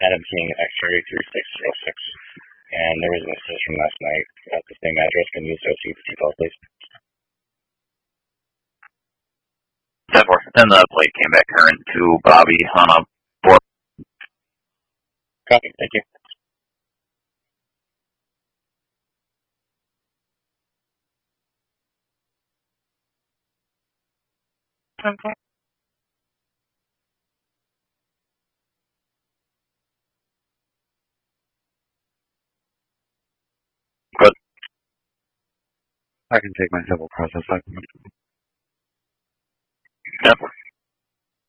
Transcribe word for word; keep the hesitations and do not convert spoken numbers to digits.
Adam King, X-ray three six zero six. And there was an assist from last night at the same address. Can you associate the details, please? ten four. And the plate came back current to Bobby on a four. Copy. Thank you. Okay. Good. I can take my civil process. ten four.